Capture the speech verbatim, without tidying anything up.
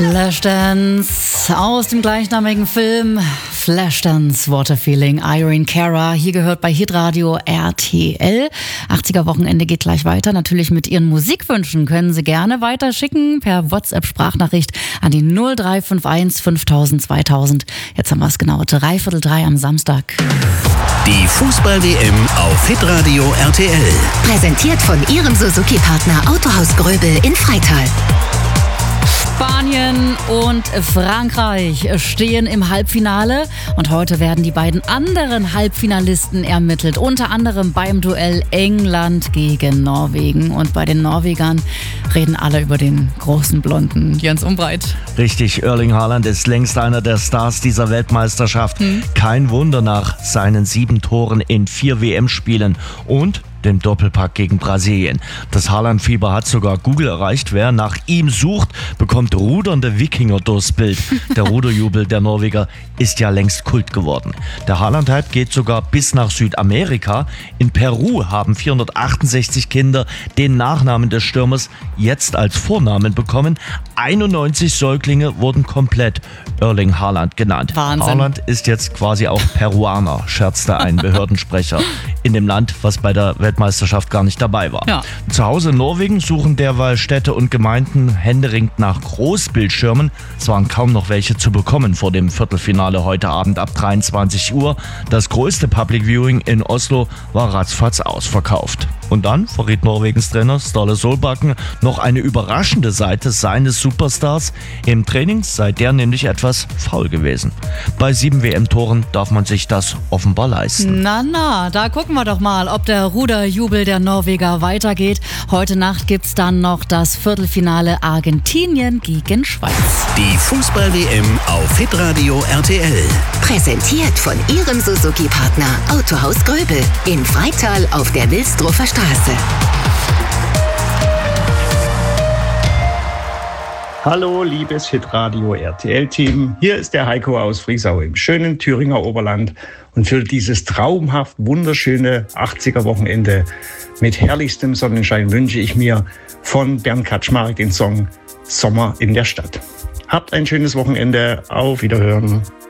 Flashdance aus dem gleichnamigen Film Flashdance, What a Feeling, Irene Cara. Hier gehört bei Hitradio R T L. achtziger Wochenende geht gleich weiter. Natürlich mit Ihren Musikwünschen können Sie gerne weiterschicken per WhatsApp-Sprachnachricht an die null drei fünf eins fünftausend zweitausend. Jetzt haben wir es genau, dreiviertel drei am Samstag. Die Fußball-W M auf Hitradio R T L. Präsentiert von Ihrem Suzuki-Partner Autohaus Gröbel in Freital. Spanien und Frankreich stehen im Halbfinale und heute werden die beiden anderen Halbfinalisten ermittelt, unter anderem beim Duell England gegen Norwegen. Und bei den Norwegern reden alle über den großen Blonden Jens Umbreit. Richtig, Erling Haaland ist längst einer der Stars dieser Weltmeisterschaft. Hm. Kein Wunder nach seinen sieben Toren in vier W M-Spielen und dem Doppelpack gegen Brasilien. Das Haaland-Fieber hat sogar Google erreicht. Wer nach ihm sucht, bekommt rudernde Wikinger durchs Bild. Der Ruderjubel der Norweger ist ja längst Kult geworden. Der Haaland-Hype geht sogar bis nach Südamerika. In Peru haben vierhundertachtundsechzig Kinder den Nachnamen des Stürmers jetzt als Vornamen bekommen. einundneunzig Säuglinge wurden komplett Erling Haaland genannt. Wahnsinn. Haaland ist jetzt quasi auch Peruaner, scherzte ein Behördensprecher in dem Land, was bei der Weltmeisterschaft gar nicht dabei war. Ja. Zu Hause in Norwegen suchen derweil Städte und Gemeinden händeringend nach Großbildschirmen. Es waren kaum noch welche zu bekommen vor dem Viertelfinale heute Abend ab dreiundzwanzig Uhr. Das größte Public Viewing in Oslo war ratzfatz ausverkauft. Und dann verriet Norwegens Trainer Ståle Solbakken noch eine überraschende Seite seines Superstars. Im Training sei der nämlich etwas faul gewesen. Bei sieben W M-Toren darf man sich das offenbar leisten. Na, na, da gucken wir doch mal, ob der Ruderjubel der Norweger weitergeht. Heute Nacht gibt's dann noch das Viertelfinale Argentinien gegen Schweiz. Die Fußball-W M auf Hitradio R T L. Präsentiert von Ihrem Suzuki-Partner Autohaus Gröbel in Freital auf der Wilsdruffer Straße. Hallo, liebes Hitradio R T L-Team. Hier ist der Heiko aus Friesau im schönen Thüringer Oberland. Und für dieses traumhaft wunderschöne achtziger-Wochenende mit herrlichstem Sonnenschein wünsche ich mir von Bernd Kaczmarek den Song Sommer in der Stadt. Habt ein schönes Wochenende. Auf Wiederhören.